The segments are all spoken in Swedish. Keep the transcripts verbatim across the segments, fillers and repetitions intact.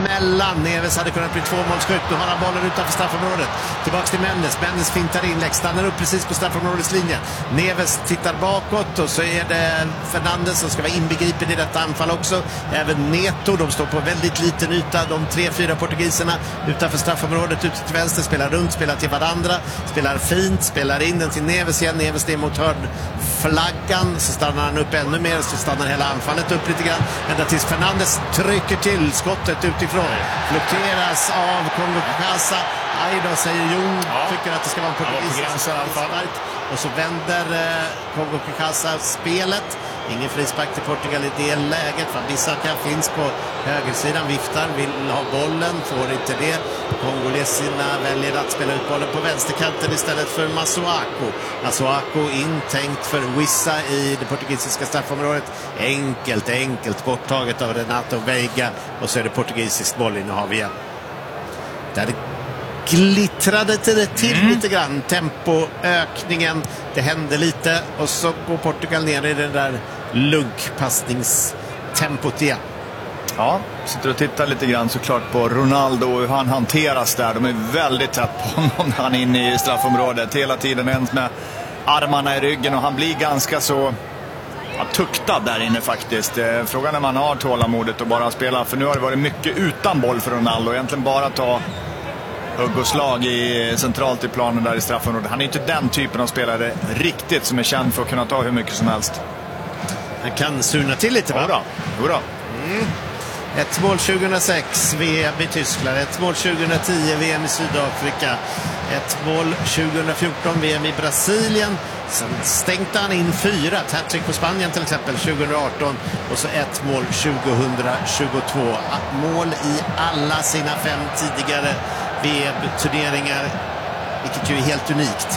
emellan. Neves hade kunnat bli tvåmålsskytt. Nu har han bollen utanför straffområdet. Tillbaks till Mendes. Mendes fintar inlägg. Stannar upp precis på straffområdets linje. Neves tittar bakåt och så är det Fernandes som ska vara inbegripen i detta anfall också. Även Neto. De står på väldigt liten yta. De tre, fyra portugiserna utanför straffområdet. Ute till vänster. Spelar runt. Spelar till varandra. Spelar fint. Spelar in den till Neves igen. Neves ner mot hörnflaggan. Så stannar han upp ännu mer. Så stannar hela anfallet upp lite grann. Ända tills Fernandes trycker till skottet utifrån. Flukteras av Kongo Kinshasa. Aj då, säger Jon. Ja. Tycker att det ska vara en portugisisk frispark. Och så vänder eh, Kongo Kinshasa spelet. Ingen frispark till Portugal i det läget. Wan-Bissaka finns på högersidan, viftar, vill ha bollen, får inte det. Kongoleserna väljer att spela ut bollen på vänsterkanten istället för Masuaku. Masuaku intänkt för Wissa i det portugisiska straffområdet. Enkelt, enkelt borttaget av Renato Veiga. Och så är det portugisiskt bollinnehav igen. Där det glittrade till, det till mm. lite grann. Tempoökningen, det hände lite och så går Portugal ner i den där lunkpassningstempot igen. Ja, sitter och tittar lite grann såklart på Ronaldo och hur han hanteras där. De är väldigt tätt på honom när han är inne i straffområdet. Hela tiden ens med armarna i ryggen och han blir ganska så ja, tuktad där inne faktiskt. Frågan är om man har tålamodet och bara spela. För nu har det varit mycket utan boll för Ronaldo. Egentligen bara ta hugg och slag i, centralt i planen där i straffområdet. Han är inte den typen av spelare riktigt som är känd för att kunna ta hur mycket som helst. Han kan surna till lite, va? Jodå, jodå. Mm. Ett mål tjugohundrasex, V M i Tyskland. Ett mål tjugohundratio, V M i Sydafrika. Ett mål tjugohundrafjorton, V M i Brasilien. Sen stängde han in fyra. Ett hattrick på Spanien till exempel tjugohundraarton. Och så ett mål tjugohundratjugotvå. Mål i alla sina fem tidigare V M-turneringar. Vilket ju är helt unikt.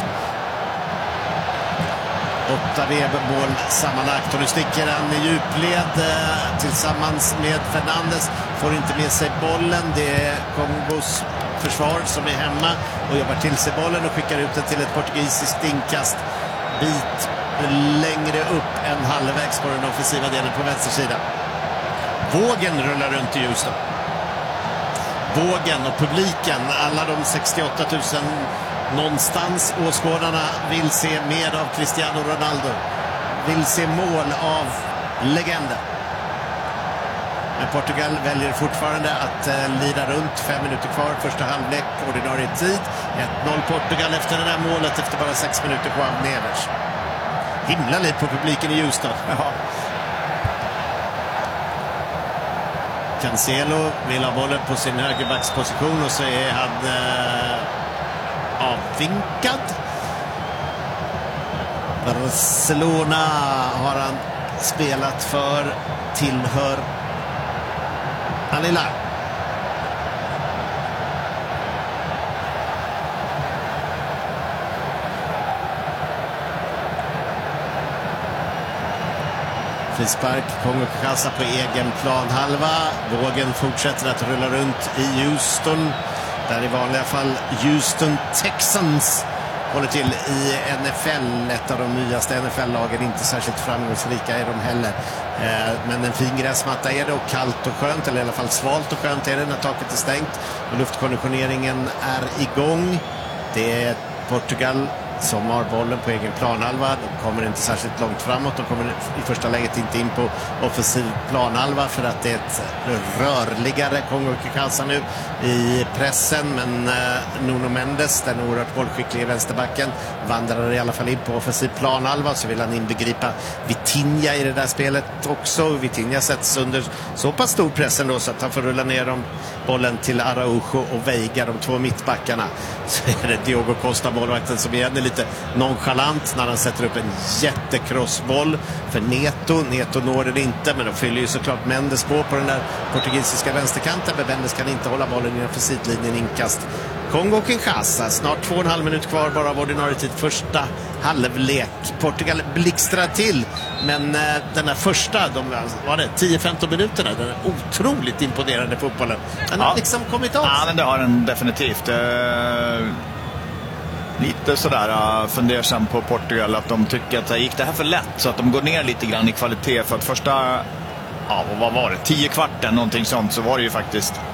Åtta V M-mål sammanlagt och nu sticker han i djupled eh, tillsammans med Fernandes. Får inte med sig bollen. Det är Kongos försvar som är hemma och jobbar till sig bollen och skickar ut den till ett portugisiskt inkast. Bit längre upp än halvvägs på den offensiva delen på vänstersidan. Vågen rullar runt i Houston. Vågen och publiken, alla de sextioåtta tusen någonstans åskådarna vill se mer av Cristiano Ronaldo. Vill se mål av legenden. Men Portugal väljer fortfarande att eh, lida runt. Fem minuter kvar, första halvlek, ordinarie tid. ett noll Portugal efter det där målet efter bara sex minuter kvar av Neves. Himla liv på publiken i Houston. Jaha. Cancelo vill ha bollen på sin högerbacksposition och så är han eh, avvinkad. Barcelona har han spelat för, tillhör Al Hilal. Frispark, Kongo Kinshasa på egen planhalva. Vågen fortsätter att rulla runt i Houston. Där i vanliga fall Houston Texans håller till i N F L. Ett av de nyaste N F L-lagen. Inte särskilt framgångsrika är de heller. Men en fin gräsmatta är det och kallt och skönt. Eller i alla fall svalt och skönt är det när taket är stängt. Och luftkonditioneringen är igång. Det är Portugal som har bollen på egen planhalva. De kommer inte särskilt långt framåt. De kommer i första läget inte in på offensiv planhalva för att det är ett rörligare Kongo Kinshasa nu i pressen. Men eh, Nuno Mendes, den oerhört bollskickliga vänsterbacken, vandrar i alla fall in på offensiv planhalva. Så vill han inbegripa Vitinha i det där spelet också. Vitinha sätts under så pass stor pressen då så att han får rulla ner dem bollen till Araujo och Veiga, de två mittbackarna. Så är det Diogo Costa, målvakten, som igen är lite nonchalant när han sätter upp en jättekrossboll för Neto. Neto når den inte, men då fyller ju såklart Mendes på på den där portugisiska vänsterkanten. Men Mendes kan inte hålla bollen innanför sidlinjen. Inkast Kongo Kinshasa. Snart två och en halv minut kvar bara av ordinarie tid. Första halvlek. Portugal blixtrar till. Men eh, den här första, de var det tio femton minuterna, den är otroligt imponerande fotbollen. Den har ja. liksom kommit av. Ja, men det har den definitivt. Eh, lite sådär uh, fundersam på Portugal att de tycker att det gick det här för lätt, så att de går ner lite grann i kvalitet. För att första, ja vad var det, tio kvarten, någonting sånt, så var det ju faktiskt